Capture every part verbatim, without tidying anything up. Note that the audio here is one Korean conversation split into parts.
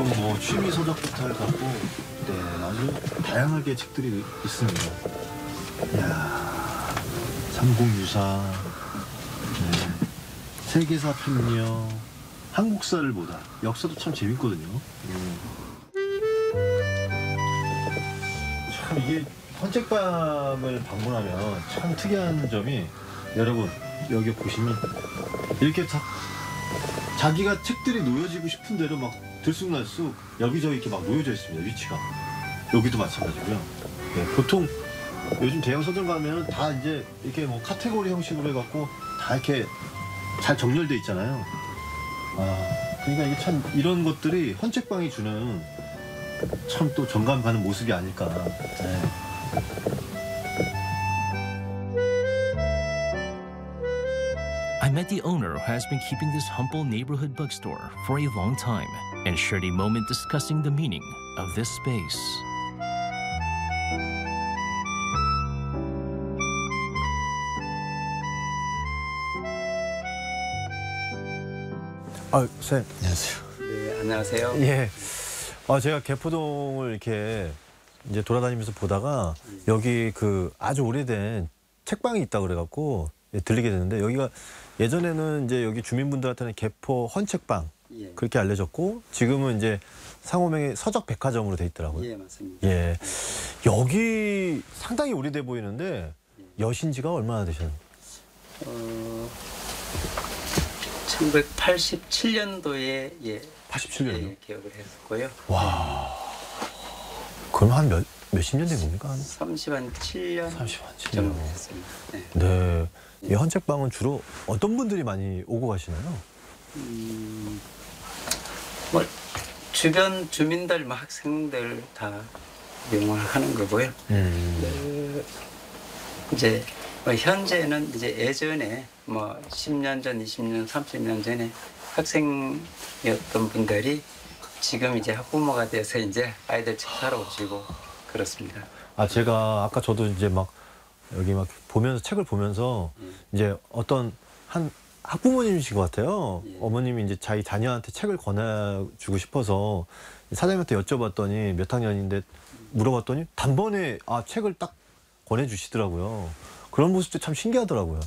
뭐 취미 서적부터 해갖고 네, 아주 다양하게 책들이 있습니다. 이야, 삼국유사, 네, 세계사 편녀, 한국사를 보다. 역사도 참 재밌거든요. 음. 참 이게 헌책방을 방문하면 참 특이한 점이 여러분 여기 보시면 이렇게 자, 자기가 책들이 놓여지고 싶은 대로 막 들쑥날쑥 여기저기 이렇게 막 놓여져 있습니다. 위치가. 여기도 마찬가지고요. 네, 보통 요즘 대형 서점 가면 다 이제 이렇게 뭐 카테고리 형식으로 해갖고 다 이렇게 잘 정렬돼 있잖아요. 아, 그러니까 이게 참 이런 것들이 헌책방이 주는 참 또 정감 가는 모습이 아닐까. 네. I met the owner who has been keeping this humble neighborhood bookstore for a long time and shared a moment discussing the meaning of this space. 아, 선생님 안녕하세요. 네, 안녕하세요. 예. 아, 제가 개포동을 이렇게 이제 돌아다니면서 보다가 여기 그 아주 오래된 책방이 있다 그래갖고 들리게 됐는데 여기가 예전에는 이제 여기 주민분들한테는 개포 헌책방 예. 그렇게 알려졌고 지금은 이제 상호명이 서적백화점으로 돼 있더라고요. 예, 맞습니다. 예. 여기 상당히 오래돼 보이는데 여신 지가 얼마나 되셨나요? 어, 천구백팔십칠 년도에 예, 팔십칠 년이요? 예, 개업을 했었고요. 와. 그럼 한 몇, 몇십 년 된 겁니까? 한 삼십칠 년 삼십칠 정도 년. 됐습니다. 네. 네. 이 헌책방은 주로 어떤 분들이 많이 오고 가시나요? 음, 뭐 주변 주민들, 뭐 학생들 다 이용을 하는 거고요. 음. 그, 이제 뭐 현재는 이제 예전에 뭐 십 년 전, 이십 년, 삼십 년 전에 학생이었던 분들이 지금 이제 학부모가 돼서 이제 아이들 책 사러 오시고 그렇습니다. 아, 제가 아까 저도 이제 막 여기 막 보면서 책을 보면서 예. 이제 어떤 한 학부모님이신 것 같아요. 예. 어머님이 이제 자기 자녀한테 책을 권해주고 싶어서 사장님한테 여쭤봤더니 몇 학년인데 물어봤더니 단번에 아 책을 딱 권해주시더라고요. 그런 모습도 참 신기하더라고요.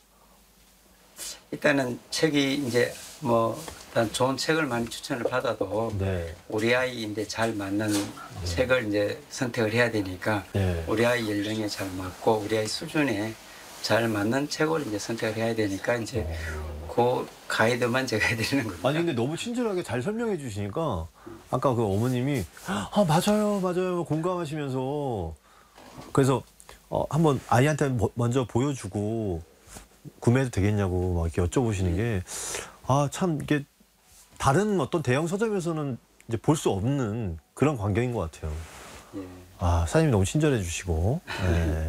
일단은 책이 이제 뭐 일단 좋은 책을 많이 추천을 받아도 네. 우리 아이인데 잘 맞는 네. 책을 이제 선택을 해야 되니까 네. 우리 아이 연령에 잘 맞고 우리 아이 수준에 잘 맞는 책을 이제 선택을 해야 되니까 이제 그 가이드만 제가 해드리는 겁니다. 아니 근데 너무 친절하게 잘 설명해 주시니까 아까 그 어머님이 아 맞아요 맞아요 공감하시면서 그래서 어, 한번 아이한테 뭐, 먼저 보여주고 구매해도 되겠냐고 막 이렇게 여쭤보시는 게 아 참 이게 다른 어떤 대형 서점에서는 이제 볼 수 없는 그런 광경인 것 같아요. 예. 아 사장님이 너무 친절해 주시고. 네.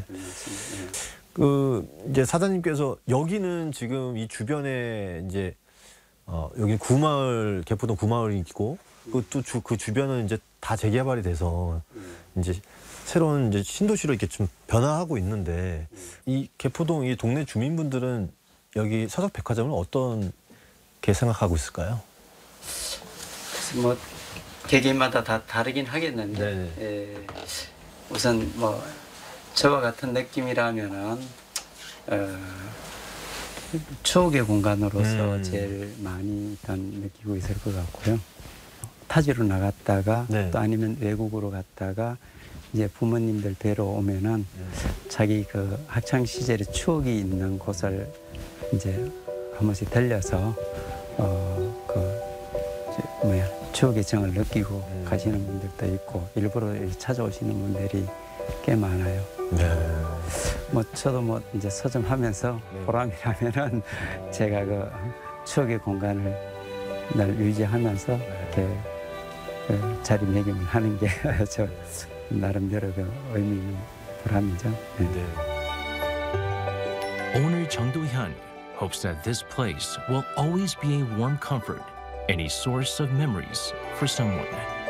그 이제 사장님께서 여기는 지금 이 주변에 이제 어 여기 구마을 개포동 구마을이 있고 그또 그 주변은 이제 다 재개발이 돼서 이제 새로운 이제 신도시로 이렇게 좀 변화하고 있는데 이 개포동 이 동네 주민분들은 여기 서적백화점을 어떤 게 생각하고 있을까요? 뭐 개개인마다 다 다르긴 하겠는데 예, 우선 뭐 저와 같은 느낌이라면은 어, 추억의 공간으로서 음. 제일 많이 일단 느끼고 있을 것 같고요. 타지로 나갔다가 네. 또 아니면 외국으로 갔다가 이제 부모님들 뵈러 오면은 네. 자기 그 학창 시절의 추억이 있는 곳을 이제 한 번씩 들려서 어, 그 뭐야 추억의 정을 느끼고 음. 가시는 분들도 있고 일부러 찾아오시는 분들이 꽤 많아요. 네. 뭐 저도 뭐 이제 서점 하면서 네. 보람이라면은 제가 그 추억의 공간을 늘 유지하면서 네. 이렇게 그 자리매김을 하는 게 저 나름대로 그 의미 있는 보람이죠. 네. 네. Owner Jung Do-hyun hopes that this place will always be a warm comfort and a source of memories for someone.